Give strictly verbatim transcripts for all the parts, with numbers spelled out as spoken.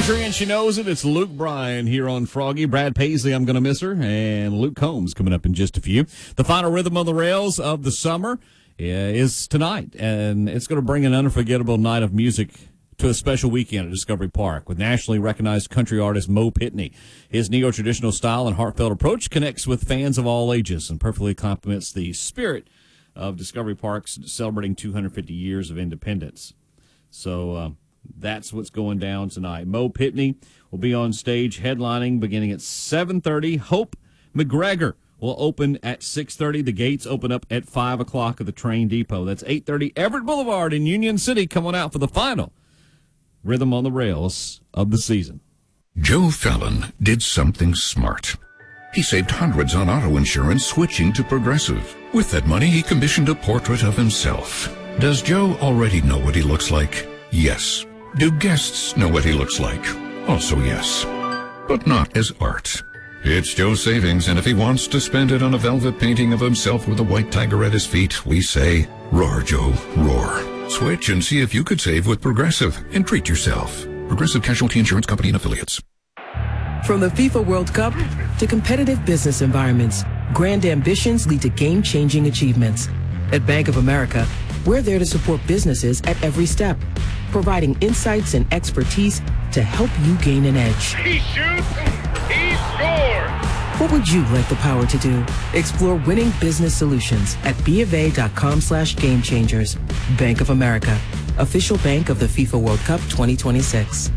Marjorie, and she knows it. It's Luke Bryan here on Froggy. Brad Paisley, I'm going to miss her, and Luke Combs coming up in just a few. The final Rhythm on the Rails of the summer is tonight, and it's going to bring an unforgettable night of music to a special weekend at Discovery Park with nationally recognized country artist Mo Pitney. His neo-traditional style and heartfelt approach connects with fans of all ages and perfectly complements the spirit of Discovery Park's celebrating two hundred fifty years of independence. So, uh, that's what's going down tonight. Mo Pitney will be on stage headlining beginning at seven thirty. Hope McGregor will open at six thirty. The gates open up at five o'clock at the train depot. That's eight thirty Everett Boulevard in Union City. Come on out for the final Rhythm on the Rails of the season. Joe Fallon did something smart. He saved hundreds on auto insurance switching to Progressive. With that money, he commissioned a portrait of himself. Does Joe already know what he looks like? Yes. Do guests know what he looks like? Also yes. But not as art. It's Joe's savings, and if he wants to spend it on a velvet painting of himself with a white tiger at his feet, we say, roar, Joe, roar. Switch and see if you could save with Progressive and treat yourself. Progressive Casualty Insurance Company and Affiliates. From the FIFA World Cup to competitive business environments, grand ambitions lead to game-changing achievements. At Bank of America, we're there to support businesses at every step, providing insights and expertise to help you gain an edge. He shoots, he scores! What would you like the power to do? Explore winning business solutions at BofA.com slash game changers. Bank of America, official bank of the FIFA World Cup twenty twenty-six.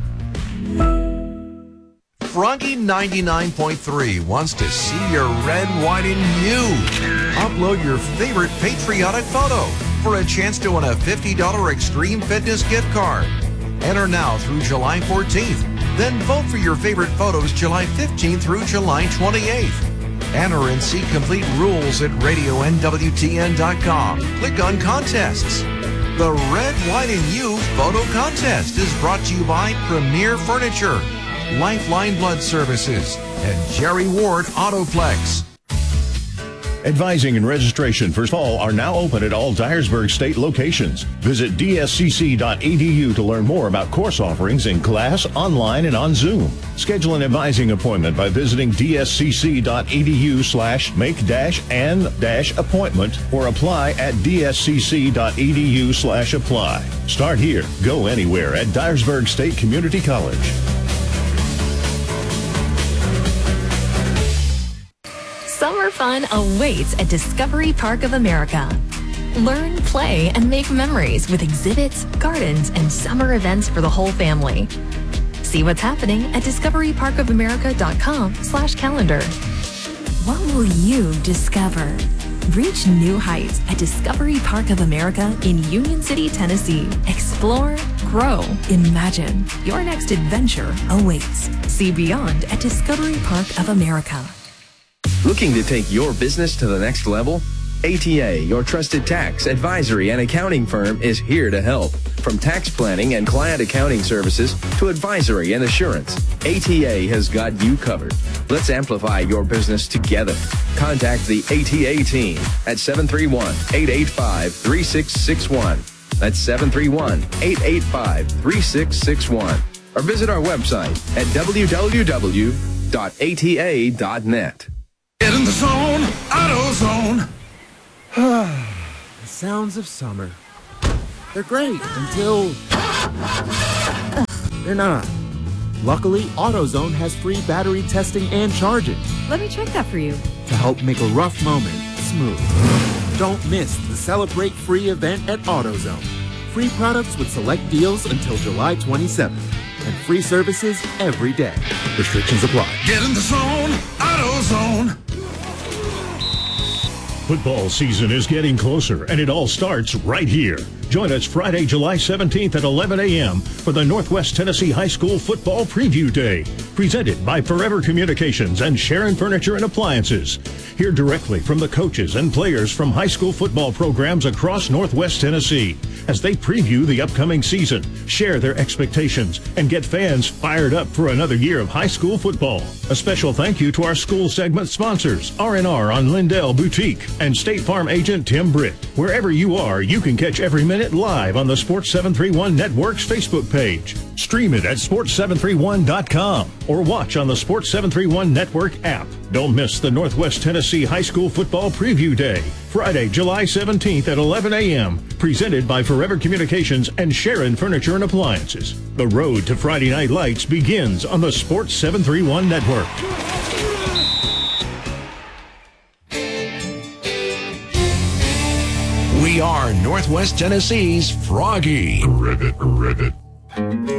Froggy ninety-nine point three wants to see your red, white, and you. Upload your favorite patriotic photo for a chance to win a fifty dollars Extreme Fitness gift card. Enter now through July fourteenth. Then vote for your favorite photos July fifteenth through July twenty-eighth. Enter and see complete rules at radio N W T N dot com. Click on Contests. The Red, White, and You Photo Contest is brought to you by Premier Furniture, Lifeline Blood Services, and Jerry Ward Autoplex. Advising and registration for fall are now open at all Dyersburg State locations. Visit D S C C dot E D U to learn more about course offerings in class, online, and on Zoom. Schedule an advising appointment by visiting D S C C dot E D U slash make dash and dash appointment or apply at D S C C dot E D U slash apply. Start here, go anywhere at Dyersburg State Community College. Summer fun awaits at Discovery Park of America. Learn, play, and make memories with exhibits, gardens, and summer events for the whole family. See what's happening at discovery park of america dot com slash calendar. What will you discover? Reach new heights at Discovery Park of America in Union City, Tennessee. Explore, grow, imagine. Your next adventure awaits. See beyond at Discovery Park of America. Looking to take your business to the next level? A T A, your trusted tax, advisory, and accounting firm, is here to help. From tax planning and client accounting services to advisory and assurance, A T A has got you covered. Let's amplify your business together. Contact the A T A team at seven three one, eight eight five, three six six one. That's seven three one, eight eight five, three six six one. Or visit our website at w w w dot a t a dot net. Get in the zone, AutoZone. The sounds of summer. They're great until they're not. Luckily, AutoZone has free battery testing and charging Let me check that for you. to help make a rough moment smooth. Don't miss the Celebrate Free event at AutoZone. Free products with select deals until July twenty-seventh. And free services every day. Restrictions apply. Get in the zone, AutoZone. Football season is getting closer, and it all starts right here. Join us Friday, July seventeenth at eleven a.m. for the Northwest Tennessee High School Football Preview Day, presented by Forever Communications and Sharon Furniture and Appliances. Hear directly from the coaches and players from high school football programs across Northwest Tennessee as they preview the upcoming season, share their expectations, and get fans fired up for another year of high school football. A special thank you to our school segment sponsors, R and R on Lindell Boutique and State Farm agent Tim Britt. Wherever you are, you can catch every minute live on the Sports seven thirty-one Network's Facebook page. Stream it at sports seven thirty-one dot com or watch on the Sports seven thirty-one Network app. Don't miss the Northwest Tennessee High School Football Preview Day, Friday, July seventeenth at eleven a.m., presented by Forever Communications and Sharon Furniture and Appliances. The road to Friday Night Lights begins on the Sports seven thirty-one Network. We are Northwest Tennessee's Froggy. Ribbit, ribbit.